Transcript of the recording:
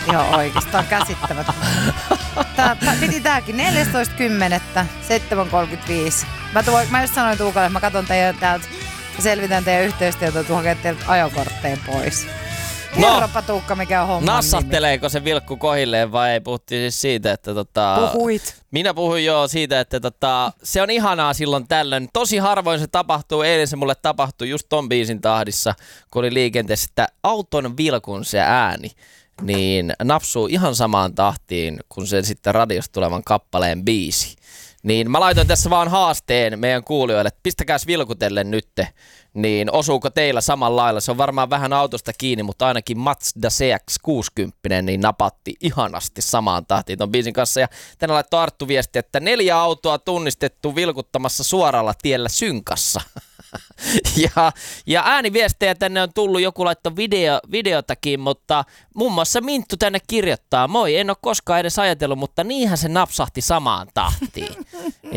Ihan oikeastaan käsittämättä. Piti tääkin 14.10. 7.35. Mä just sanoin Tuukalle, että mä katson teidän täältä ja selvitän teidän yhteistyötä, että hakee teiltä ajokortteja pois. Kerropa Tuukka, mikä on homman nassahteleeko nimi. Se vilkku kohilleen vai ei? Puhuttiin siis siitä, että Puhuit. Minä puhuin siitä, että se on ihanaa silloin tällöin. Tosi harvoin se tapahtuu. Eilen se mulle tapahtui just ton biisin tahdissa, kun oli liikenteessä, että auton vilkun se ääni niin napsuu ihan samaan tahtiin kuin se sitten radiosta tulevan kappaleen biisi. Niin mä laitoin tässä vaan haasteen meidän kuulijoille, että pistäkääs vilkutellen nytte, niin osuuko teillä samalla lailla? Se on varmaan vähän autosta kiinni, mutta ainakin Mazda CX-60 niin napatti ihanasti samaan tahtiin ton biisin kanssa. Ja tänne laittoi Arttu viesti, että 4 autoa tunnistettu vilkuttamassa suoralla tiellä Synkassa. Ja ääniviestejä tänne on tullut, joku laittoi videotakin, mutta muun muassa Minttu tänne kirjoittaa, moi, en ole koskaan edes ajatellut, mutta niinhän se napsahti samaan tahtiin.